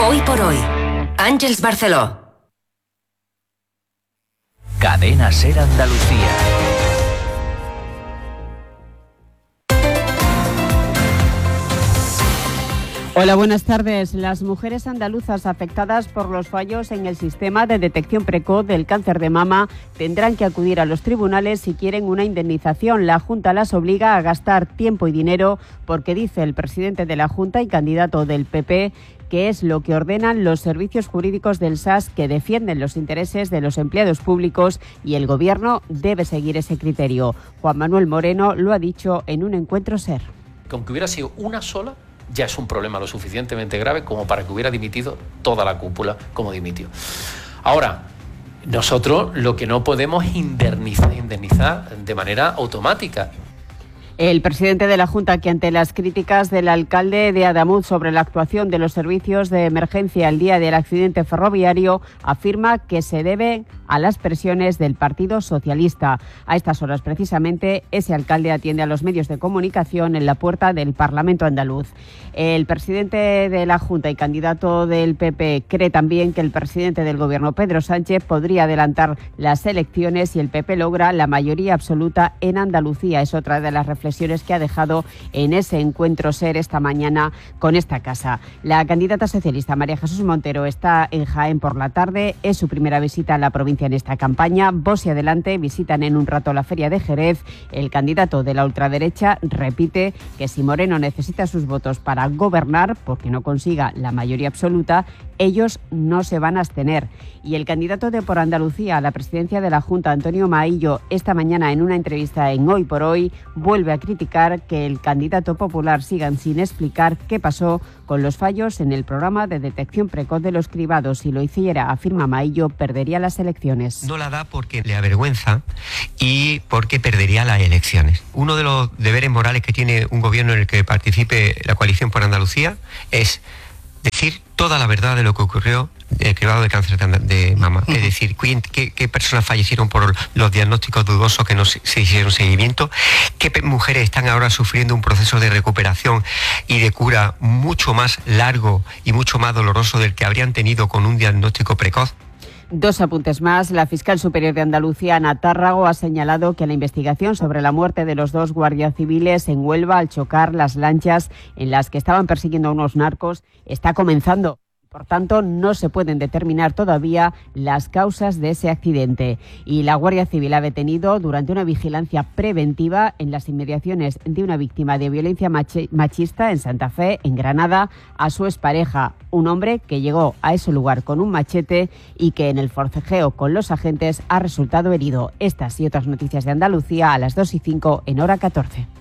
Hoy por hoy, Àngels Barceló. Cadena SER Andalucía. Hola, buenas tardes. Las mujeres andaluzas afectadas por los fallos en el sistema de detección precoz del cáncer de mama tendrán que acudir a los tribunales si quieren una indemnización. La Junta las obliga a gastar tiempo y dinero porque, dice el presidente de la Junta y candidato del PP, que es lo que ordenan los servicios jurídicos del SAS, que defienden los intereses de los empleados públicos, y el Gobierno debe seguir ese criterio. Juan Manuel Moreno lo ha dicho en un encuentro SER. Aunque hubiera sido una sola, ya es un problema lo suficientemente grave como para que hubiera dimitido toda la cúpula como dimitió. Ahora, nosotros lo que no podemos es indemnizar de manera automática. El presidente de la Junta, que ante las críticas del alcalde de Adamuz sobre la actuación de los servicios de emergencia el día del accidente ferroviario, afirma que se debe a las presiones del Partido Socialista. A estas horas, precisamente, ese alcalde atiende a los medios de comunicación en la puerta del Parlamento andaluz. El presidente de la Junta y candidato del PP cree también que el presidente del Gobierno, Pedro Sánchez, podría adelantar las elecciones si el PP logra la mayoría absoluta en Andalucía. Es otra de las reflexiones que ha dejado en ese encuentro SER esta mañana con esta casa. La candidata socialista María Jesús Montero está en Jaén por la tarde. Es su primera visita a la provincia en esta campaña. Vox y Adelante visitan en un rato la Feria de Jerez. El candidato de la ultraderecha repite que si Moreno necesita sus votos para gobernar, porque no consiga la mayoría absoluta, ellos no se van a abstener. Y el candidato de Por Andalucía a la presidencia de la Junta, Antonio Maillo, esta mañana en una entrevista en Hoy por Hoy, vuelve a criticar que el candidato popular siga sin explicar qué pasó con los fallos en el programa de detección precoz de los cribados. Si lo hiciera, afirma Maillo, perdería las elecciones. No la da porque le avergüenza y porque perdería las elecciones. Uno de los deberes morales que tiene un gobierno en el que participe la coalición Por Andalucía es decir toda la verdad de lo que ocurrió en el cribado de cáncer de mama. Es decir, qué personas fallecieron por los diagnósticos dudosos que no se hicieron seguimiento, qué mujeres están ahora sufriendo un proceso de recuperación y de cura mucho más largo y mucho más doloroso del que habrían tenido con un diagnóstico precoz. Dos apuntes más. La fiscal superior de Andalucía, Ana Tárrago, ha señalado que la investigación sobre la muerte de los dos guardias civiles en Huelva al chocar las lanchas en las que estaban persiguiendo a unos narcos está comenzando. Por tanto, no se pueden determinar todavía las causas de ese accidente. Y la Guardia Civil ha detenido durante una vigilancia preventiva en las inmediaciones de una víctima de violencia machista en Santa Fe, en Granada, a su expareja, un hombre que llegó a ese lugar con un machete y que en el forcejeo con los agentes ha resultado herido. Estas y otras noticias de Andalucía a las 2:05 en hora 14.